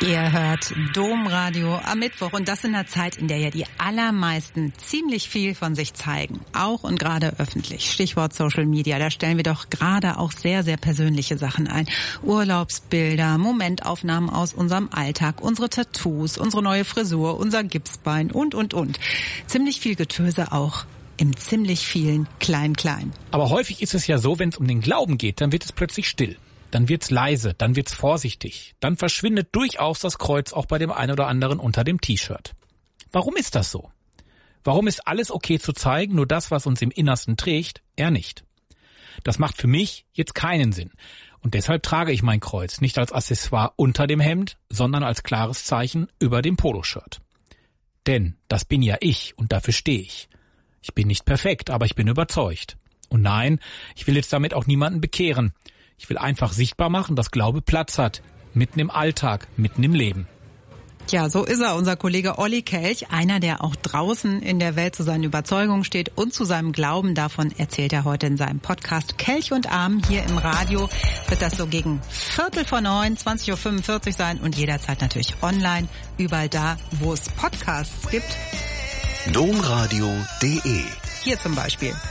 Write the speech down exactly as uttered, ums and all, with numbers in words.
Ihr hört Domradio am Mittwoch und das in einer Zeit, in der ja die allermeisten ziemlich viel von sich zeigen. Auch und gerade öffentlich. Stichwort Social Media. Da stellen wir doch gerade auch sehr, sehr persönliche Sachen ein. Urlaubsbilder, Momentaufnahmen aus unserem Alltag, unsere Tattoos, unsere neue Frisur, unser Gipsbein und, und, und. Ziemlich viel Getöse auch im ziemlich vielen Klein-Klein. Aber häufig ist es ja so, wenn es um den Glauben geht, dann wird es plötzlich still. Dann wird's leise, dann wird's vorsichtig. Dann verschwindet durchaus das Kreuz auch bei dem einen oder anderen unter dem T-Shirt. Warum ist das so? Warum ist alles okay zu zeigen, nur das, was uns im Innersten trägt, eher nicht? Das macht für mich jetzt keinen Sinn. Und deshalb trage ich mein Kreuz nicht als Accessoire unter dem Hemd, sondern als klares Zeichen über dem Poloshirt. Denn das bin ja ich und dafür stehe ich. Ich bin nicht perfekt, aber ich bin überzeugt. Und nein, ich will jetzt damit auch niemanden bekehren. Ich will einfach sichtbar machen, dass Glaube Platz hat. Mitten im Alltag, mitten im Leben. Tja, so ist er, unser Kollege Olli Kelch. Einer, der auch draußen in der Welt zu seinen Überzeugungen steht und zu seinem Glauben. Davon erzählt er heute in seinem Podcast Kelch und Arm. Hier im Radio wird das so gegen Viertel vor neun, zwanzig Uhr fünfundvierzig sein. Und jederzeit natürlich online, überall da, wo es Podcasts gibt. Domradio punkt de. Hier zum Beispiel.